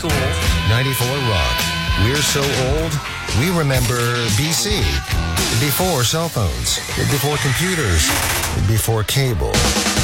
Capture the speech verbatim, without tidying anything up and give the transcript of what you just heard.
school. ninety-four Rock. We're so old, we remember B C. Before cell phones. Before computers. Before cable.